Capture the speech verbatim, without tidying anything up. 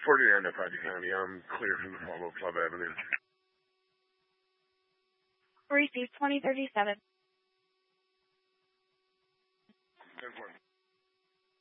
forty-nine to Project County. I'm clear from the follow Club Avenue. Received twenty thirty-seven. ten four.